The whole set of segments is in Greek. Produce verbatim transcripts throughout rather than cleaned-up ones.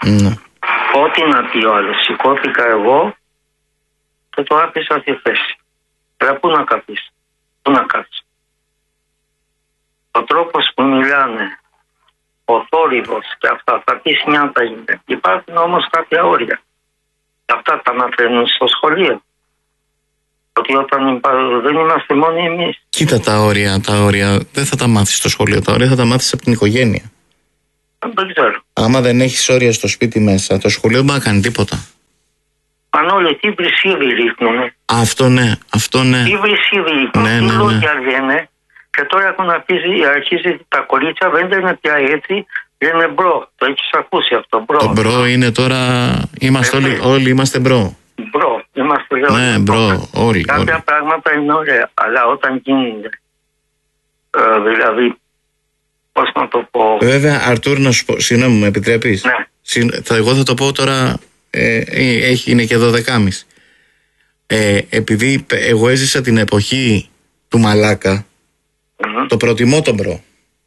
Ναι. Ό,τι να πει ο άλλος. Σηκώθηκα εγώ και το άφησα στη θέση. Αλλά πού να καθίσει, πού να κάτσει. Ο τρόπος που μιλάνε, ο θόρυβος και αυτά, θα πεις μια τα γίνεται. Υπάρχουν όμως κάποια όρια. Αυτά τα μαθαίνουν στο σχολείο. Ότι όταν υπά... δεν είμαστε μόνοι εμείς. Κοίτα τα όρια, τα όρια δεν θα τα μάθεις στο σχολείο. Τα όρια θα τα μάθεις από την οικογένεια. Δεν ξέρω. Άμα δεν έχεις όρια στο σπίτι μέσα, το σχολείο δεν μπορεί να κάνει τίποτα. Αν όλοι τι βρυσίδι ρίχνουνε. Αυτό ναι, αυτό ναι. Τι βρυσίδι ρίχνουν, ναι, τι ναι, ναι. λόγια λένε. Και τώρα έχουν αρχίσει, αρχίσει τα κορίτσια, δεν λένε πια έτσι, λένε μπρο. Το έχεις ακούσει αυτό, μπρο. Το μπρο είναι τώρα, είμαστε όλοι, όλοι είμαστε μπρο. Μπρο, είμαστε όλοι. Ναι, μπρο, όλοι. Κάποια όλοι. πράγματα είναι ωραία, αλλά όταν γίνονται, ε, δηλαδή, πώς να το πω. Βέβαια, Αρτούρ, να σου πω, συγγνώμη, μου επιτρέπεις. Ναι. Συν, θα, εγώ θα το πω τώρα, ε, έχει, είναι και δωδεκάμιση. Ε, επειδή εγώ έζησα την εποχή του Μαλάκα, Mm-hmm. το προτιμώ τον μπρο.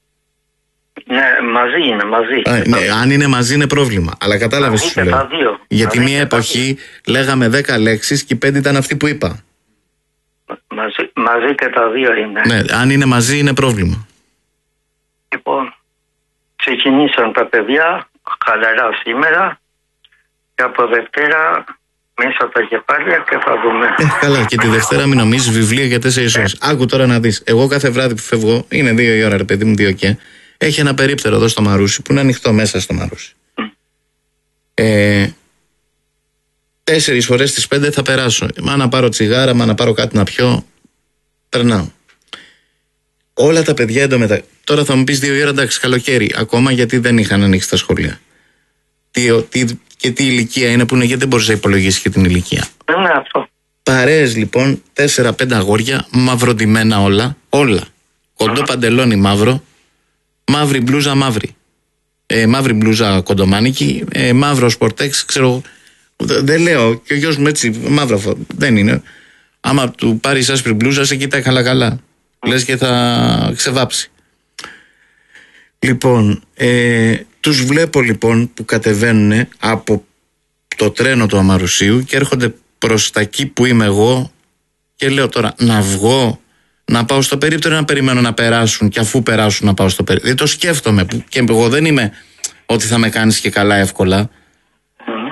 Ναι, μαζί είναι, μαζί. Α, ναι, αν είναι μαζί είναι πρόβλημα. Αλλά κατάλαβες τι σου λέω. Δύο. Γιατί μαζί μία εποχή λέγαμε δέκα λέξεις και οι πέντε ήταν αυτοί που είπα. Μαζί, μαζί και τα δύο είναι. Ναι, αν είναι μαζί είναι πρόβλημα. Λοιπόν, ξεκινήσαν τα παιδιά χαλαρά σήμερα και από Δευτέρα μέσα τα κεφάλια και θα δούμε. Ε, καλά, και τη Δευτέρα μην νομίζεις βιβλία για τέσσερις ώρες. Άκου τώρα να δεις. Εγώ κάθε βράδυ που φεύγω, είναι δύο η ώρα, ρε παιδί μου, δύο και. Έχει ένα περίπτερο εδώ στο Μαρούσι που είναι ανοιχτό μέσα στο Μαρούσι. Mm. Ε, τέσσερις φορές στις πέντε θα περάσω. Μα να πάρω τσιγάρα, μα να πάρω κάτι να πιω. Περνάω. Όλα τα παιδιά εντωμεταξύ. Τώρα θα μου πεις δύο η ώρα, εντάξει, καλοκαίρι. Ακόμα γιατί δεν είχαν ανοίξει τα σχολεία. Τι, τι, και τι ηλικία είναι που είναι, γιατί δεν μπορείς να υπολογίσεις και την ηλικία. Είναι αυτό. Παρέες λοιπόν, τέσσερα πέντε αγόρια, μαυροντημένα όλα, όλα. Κοντό παντελόνι μαύρο, μαύρη μπλούζα μαύρη. Ε, μαύρη μπλούζα κοντομάνικη, ε, μαύρο σπορτέξ, ξέρω. Δεν λέω, και ο γιος μου έτσι, μαύρο δεν είναι. Άμα του πάρεις άσπρη μπλούζα, σε κοιτάει καλά καλά. Λες και θα ξεβάψει. Λοιπόν, ε, τους βλέπω λοιπόν που κατεβαίνουν από το τρένο του Αμαρουσίου και έρχονται προς τα εκεί που είμαι εγώ και λέω τώρα να βγω, να πάω στο περίπτερο, να περιμένω να περάσουν και αφού περάσουν να πάω στο περίπτερο. Δεν το σκέφτομαι που, και εγώ δεν είμαι ότι θα με κάνεις και καλά εύκολα. Mm.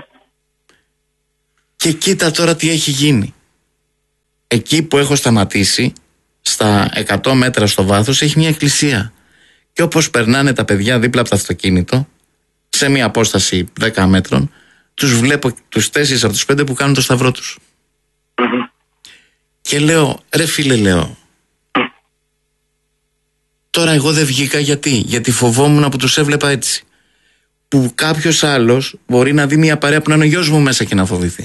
Και κοίτα τώρα τι έχει γίνει. Εκεί που έχω σταματήσει, στα εκατό μέτρα στο βάθος, έχει μια εκκλησία. Και όπως περνάνε τα παιδιά δίπλα από το αυτοκίνητο, σε μια απόσταση δέκα μέτρων, τους βλέπω τους τέσσερις από τους πέντε που κάνουν το σταυρό τους. Mm-hmm. Και λέω, ρε φίλε, λέω, mm. τώρα εγώ δεν βγήκα γιατί, γιατί φοβόμουν που τους έβλεπα έτσι. Που κάποιος άλλος μπορεί να δει μια παρέα που να είναι ο γιος μου μέσα και να φοβηθεί.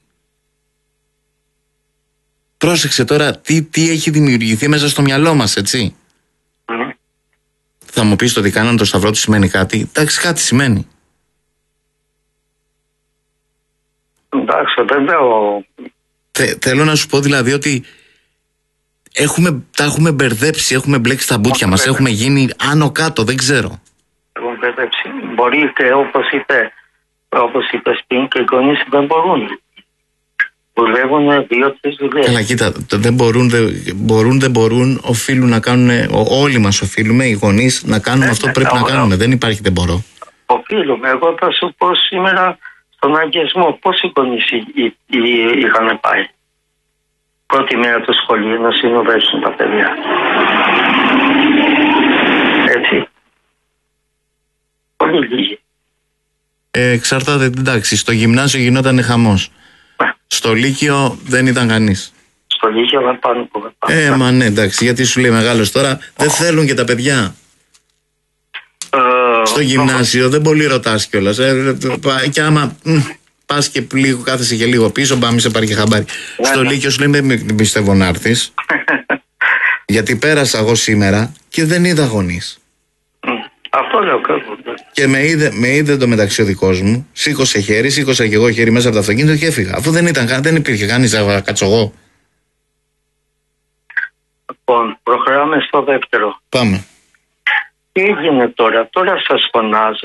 Πρόσεξε τώρα τι, τι έχει δημιουργηθεί μέσα στο μυαλό μας, έτσι. Mm. Θα μου πεις το ότι κάνανε το σταυρό του σημαίνει κάτι. Εντάξει, κάτι σημαίνει. Εντάξει, δεν λέω. Θε, θέλω να σου πω δηλαδή ότι έχουμε, τα έχουμε μπερδέψει, έχουμε μπλέξει τα μπουτια μας, έχουμε γίνει άνω κάτω, δεν ξέρω. Έχουμε μπερδέψει. Μπορεί και όπως είπε, όπως είπες πριν, και οι γονείς δεν μπορούν. Δουλεύουν δύο-τρεις δουλειές. Καλά, κοίτα, δεν μπορούν, δεν μπορούν, δεν μπορούν, οφείλουν να κάνουν, όλοι μας οφείλουμε, οι γονείς, να κάνουμε ε, αυτό που πρέπει να κάνουμε. Δεν υπάρχει δεν μπορώ. Οφείλουμε. Εγώ θα σου πω σήμερα στον αγγεσμό πώς οι γονείς είχαν πάει. Πρώτη μέρα του σχολείου να συνοδεύσουν τα παιδιά. Έτσι. Πολύ λίγοι. Ε, εξαρτάται, εντάξει, στο γυμνάσιο γινόταν χαμός. Στο Λύκειο δεν ήταν κανείς. Στο Λύκειο δεν πάνε που δεν πάνε. Ε, μα ναι, εντάξει, γιατί σου λέει μεγάλος τώρα, δεν θέλουν και τα παιδιά. Ε, στο γυμνάσιο δεν πολύ ρωτάς κιόλας. Ε, και άμα μ, πας και λίγο, κάθεσαι και λίγο πίσω, πάμε σε πάρει και χαμπάρι. Ναι, στο ναι. Λύκειο σου λέει, δεν πιστεύω να έρθεις. Γιατί πέρασα εγώ σήμερα και δεν είδα γονείς. Αυτό λέω κάπου. Και με είδε, με είδε το μεταξύ ο δικός μου, σήκωσε χέρι, σήκωσα και εγώ χέρι μέσα από το αυτοκίνητο και έφυγα. Αφού δεν, ήταν, δεν υπήρχε κανείς να κάτσω εγώ. Λοιπόν, προχωράμε στο δεύτερο. Πάμε. Τι έγινε τώρα, τώρα σας φωνάζω